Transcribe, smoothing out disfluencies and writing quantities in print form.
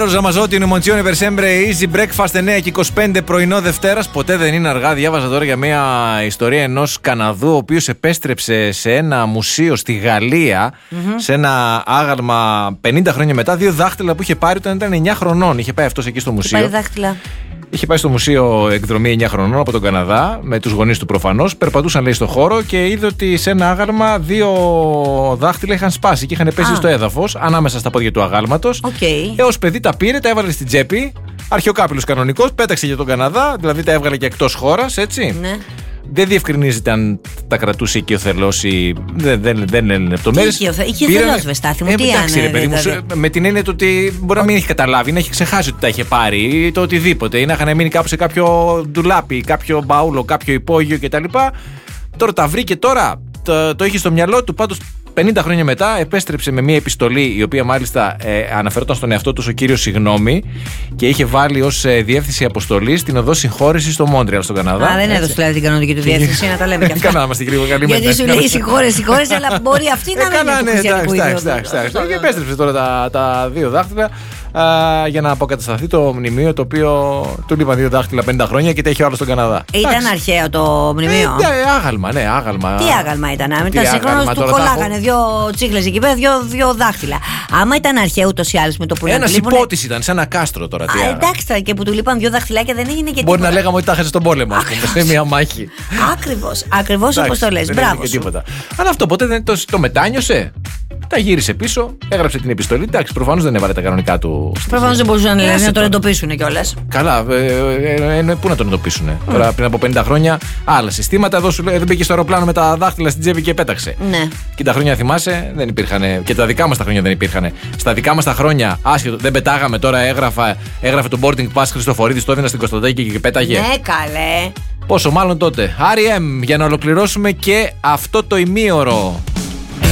Γιώργος Ραμαζότη, Νοιμοντσιόνι Περσέμπρε, Easy Breakfast 9 και 25 πρωινό Δευτέρας. Ποτέ δεν είναι αργά. Διάβαζα τώρα για μια ιστορία ενός Καναδού, ο οποίος επέστρεψε σε ένα μουσείο στη Γαλλία, σε ένα άγαλμα 50 χρόνια μετά, 2 δάχτυλα που είχε πάρει όταν ήταν 9 χρονών. Είχε πάει αυτός εκεί στο μουσείο. Πάρει δάχτυλα. Είχε πάει στο μουσείο εκδρομή 9 χρονών από τον Καναδά, με τους γονείς του προφανώς. Περπατούσαν, λέει, στο χώρο και είδε ότι σε ένα άγαλμα 2 δάχτυλα είχαν σπάσει και είχαν πέσει στο έδαφος, ανάμεσα στα πόδια του αγάλματος. Ως παιδί τα πήρε, τα έβαλε στην τσέπη. Αρχαιοκάπηλος κανονικός, πέταξε για τον Καναδά, δηλαδή τα έβγαλε και εκτός χώρας, έτσι. Ναι. Δεν διευκρινίζεται αν τα κρατούσε οικειοθελώς ή δεν είναι λεπτομέρειες. Οικειοθελώς, Βεστάθη μου, τι εντάξει, ρε παιδί μου, με την έννοια ότι μπορεί να μην έχει καταλάβει, να έχει ξεχάσει ότι τα είχε πάρει ή το οτιδήποτε, ή να είχαν μείνει κάπου σε κάποιο ντουλάπι, κάποιο μπαούλο, κάποιο υπόγειο κτλ. Τώρα τα βρήκε, τώρα το είχε στο μυαλό του. Πάντως 50 χρόνια μετά επέστρεψε με μια επιστολή, η οποία μάλιστα αναφερόταν στον εαυτό του ο κύριος συγγνώμη, και είχε βάλει ως διεύθυνση αποστολής την οδό συγχώρεσης στο Μόντρεαλ, στον Καναδά. Δεν έδωσε δηλαδή την κανονική του διεύθυνση, να τα λέμε και αυτά. Κάναμε στην γρήγορα καλή μετά. Γιατί σου λέει συγχώρεση, αλλά μπορεί αυτή να μην είναι το εντάξει. Και επέστρεψε τώρα τα 2 δάχτυλα για να αποκατασταθεί το μνημείο, το οποίο του λείπαν 2 δάχτυλα 50 χρόνια και τα έχει όλο στον Καναδά. Ήταν αρχαίο το μνημείο. Άγαλμα, ναι, άγαλμα. Τι άγαλμα ήταν, ήταν σύγχρονο, του κολλάγανε 2 τσίχλες εκεί πέρα, 2 δάχτυλα. Άμα ήταν αρχαίο ούτως ή άλλως με το που ένας υπότης ήταν, σε ένα κάστρο τώρα. Εντάξει, και που του λείπαν 2 δαχτυλάκια δεν έγινε και. Μπορεί να λέγαμε ότι τα έχασε στον πόλεμο, α πούμε, σε μια μάχη. Ακριβώς όπως το λες. Μπράβο. Αλλά αυτό ποτέ δεν το μετάνιωσε. Τα γύρισε πίσω, έγραψε την επιστολή. Εντάξει, προφανώς δεν έβαλε τα κανονικά του. Προφανώς δεν μπορούσαν να τον εντοπίσουν κιόλας. Καλά, πού να τον εντοπίσουν. Τώρα πριν από 50 χρόνια, άλλα συστήματα. Εδώ σου λέει, δεν πήγε στο αεροπλάνο με τα δάχτυλα στην τσέπη και πέταξε. Ναι. Και τα χρόνια, θυμάσαι, δεν υπήρχαν. Και τα δικά μας τα χρόνια δεν υπήρχαν. Στα δικά μας τα χρόνια, άσχετο, δεν πετάγαμε. Τώρα έγραφε το boarding pass Χριστοφορίδης, το έδινα στην Κωνσταντάκη και πέταγε. Ναι, καλέ. Πόσο μάλλον τότε. R.E.M. για να ολοκληρώσουμε και αυτό το ημίωρο.